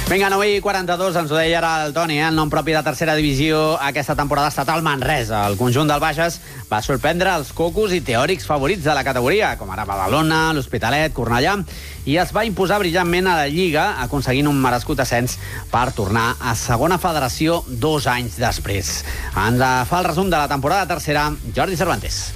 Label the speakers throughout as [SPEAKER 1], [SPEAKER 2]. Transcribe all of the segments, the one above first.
[SPEAKER 1] Vinga, 9:42, ens ho deia ara el Toni, el nom propi de tercera divisió aquesta temporada estatal Manresa. El conjunt del Bages va sorprendre els cocos i teòrics favorits de la categoria, com ara Badalona, l'Hospitalet, Cornellà, i es va imposar brillantment a la Lliga, aconseguint un merescut ascens per tornar a segona federació 2 anys després. Ens fa el resum de la temporada tercera, Jordi Cervantes.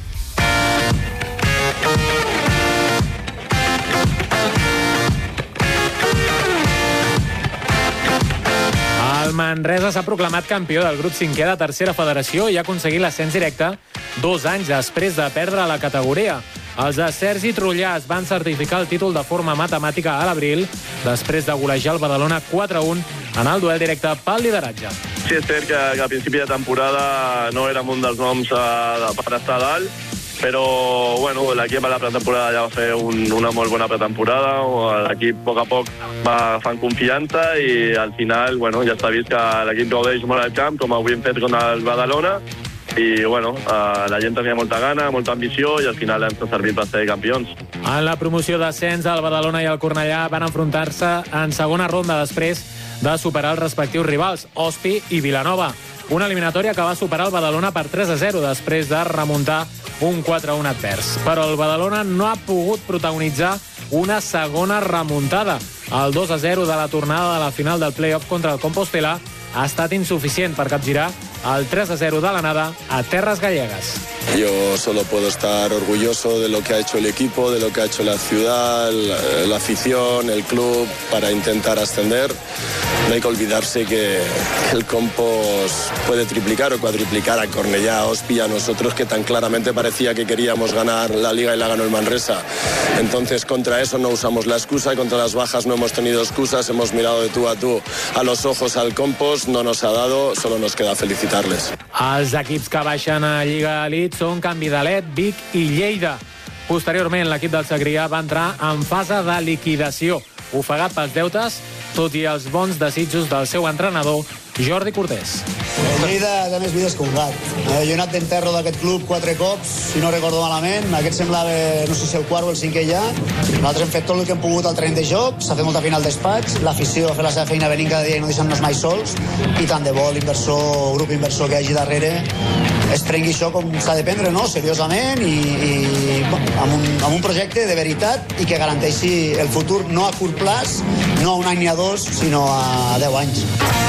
[SPEAKER 2] El Manresa s'ha proclamat campió del grup 5è de tercera federació i ha aconseguit l'ascens directe 2 anys després de perdre la categoria. Els de Sergi Trullà es van certificar el títol de forma matemàtica a l'abril, després de golejar el Badalona 4-1 en el duel directe pel lideratge.
[SPEAKER 3] Sí, és cert que a principi de temporada no érem un dels noms per estar a dalt, però bueno, l'equip a la pretemporada ja va fer una molt bona pretemporada, l'equip a poc va agafant confiança i al final bueno, ja s'ha vist que l'equip gaudeix molt al camp, com avui hem fet contra el Badalona, i bueno, la gent tenia molta gana, molta ambició i al final ens ha servit per ser campions.
[SPEAKER 2] En la promoció d'ascens, el Badalona i el Cornellà van enfrontar-se en segona ronda després de superar els respectius rivals, Ospi i Vilanova. Una eliminatòria que va superar el Badalona per 3-0 després de remuntar un 4-1 advers. Però el Badalona no ha pogut protagonitzar una segona remuntada. El 2-0 de la tornada de la final del play-off contra el Compostel·la ha estat insuficient per capgirar el 3-0 de l'anada a terres gallegues.
[SPEAKER 4] Yo solo puedo estar orgulloso de lo que ha hecho el equipo, de lo que ha hecho la ciudad, la afición, el club para intentar ascender. No hay que olvidarse que el Compos puede triplicar o cuadriplicar a Cornellá, a Ospi, a nosotros, que tan claramente parecía que queríamos ganar la Liga y la ganó el Manresa. Entonces, contra eso no usamos la excusa, y contra las bajas no hemos tenido excusas, hemos mirado de tú a los ojos al Compos, no nos ha dado, solo nos queda felicitarles.
[SPEAKER 2] Els equips que baixen a Lliga Elite són Can Vidalet, Vic i Lleida. Posteriorment, l'equip del Segrià va entrar en fase de liquidació, ofegat pels deutes, tot i els bons desitjos del seu entrenador, Jordi Cortés.
[SPEAKER 5] El Lleida té més vides que un gat. Jo he anat d'enterro d'aquest club 4 cops, si no recordo malament. Aquest semblava, no sé si el quart o el 5è ja. Nosaltres hem fet tot el que hem pogut al terreny de joc, s'ha fet molta feina al despatx, l'afició ha fet la seva feina venint cada dia i no deixant-nos mai sols, i tant de bo l'inversor, grup inversor que hi hagi darrere, es prengui això com s'ha de prendre, no? Seriosament i amb un projecte de veritat i que garanteixi el futur no a curt plaç, no a un any ni a 2, sinó a 10 anys.